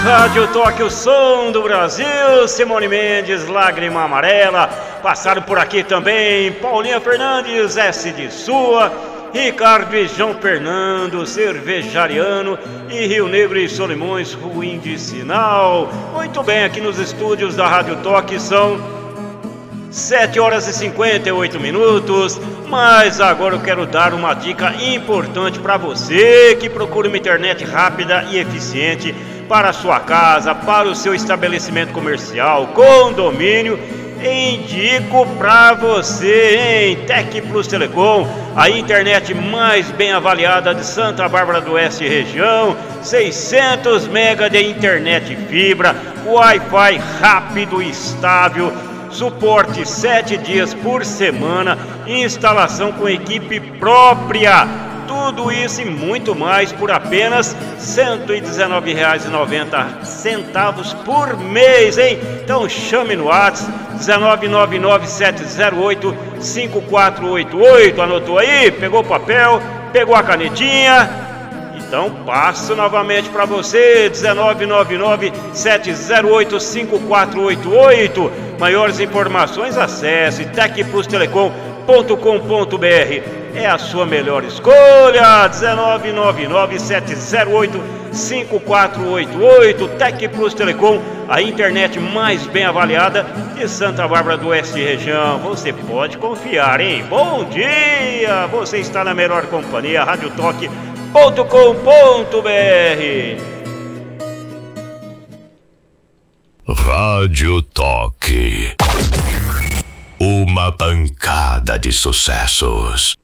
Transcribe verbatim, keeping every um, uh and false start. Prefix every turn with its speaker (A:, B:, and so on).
A: Rádio Toque, o som do Brasil. Simone Mendes, Lágrima Amarela. Passaram por aqui também Paulinha Fernandes, S de Sua, Ricardo e João Fernando, Cervejariano e Rio Negro e Solimões, Ruim de Sinal. Muito bem, aqui nos estúdios da Rádio Toque são sete horas e cinquenta e oito minutos. Mas agora eu quero dar uma dica importante para você que procura uma internet rápida e eficiente para a sua casa, para o seu estabelecimento comercial, condomínio. Indico para você, hein? Tec Plus Telecom, a internet mais bem avaliada de Santa Bárbara do Oeste região, seiscentos mega de internet fibra, Wi-Fi rápido e estável, suporte sete dias por semana, instalação com equipe própria. Tudo isso e muito mais por apenas cento e dezenove reais e noventa centavos por mês, hein? Então chame no WhatsApp um nove nove nove sete zero oito cinco quatro oito oito. Anotou aí? Pegou o papel? Pegou a canetinha? Então passo novamente para você, um nove nove nove sete zero oito cinco quatro oito oito. Maiores informações, acesse tec plus telecom ponto com ponto br. É a sua melhor escolha. um nove nove nove sete zero oito cinco quatro oito oito. Tec Plus Telecom, a internet mais bem avaliada de Santa Bárbara do Oeste região. Você pode confiar, hein? Bom dia! Você está na melhor companhia, rádio toque ponto com ponto br.
B: Rádio Toque. Uma pancada de sucessos.